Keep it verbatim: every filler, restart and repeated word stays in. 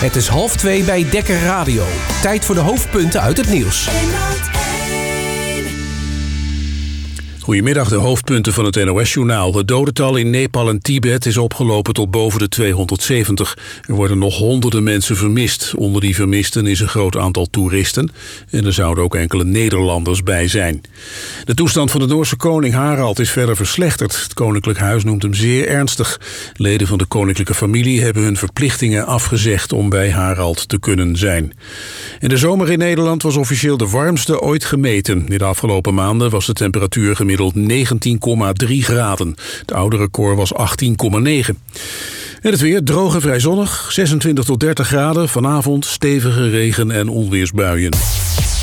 Het is half twee bij Dekker Radio. Tijd voor de hoofdpunten uit het nieuws. Goedemiddag, de hoofdpunten van het N O S-journaal. Het dodental in Nepal en Tibet is opgelopen tot boven de tweehonderdzeventig. Er worden nog honderden mensen vermist. Onder die vermisten is een groot aantal toeristen. En er zouden ook enkele Nederlanders bij zijn. De toestand van de Noorse koning Harald is verder verslechterd. Het Koninklijk Huis noemt hem zeer ernstig. Leden van de koninklijke familie hebben hun verplichtingen afgezegd om bij Harald te kunnen zijn. En de zomer in Nederland was officieel de warmste ooit gemeten. In de afgelopen maanden was de temperatuur gemiddeld negentien komma drie graden. Het oude record was achttien komma negen. En het weer droog en vrij zonnig, zesentwintig tot dertig graden. Vanavond stevige regen- en onweersbuien.